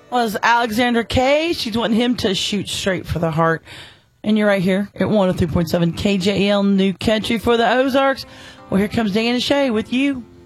was Alexander K. She's wanting him to shoot straight for the heart. And you're right here at 103.7 KJL New Country for the Ozarks. Well, here comes Dan and Shay with you.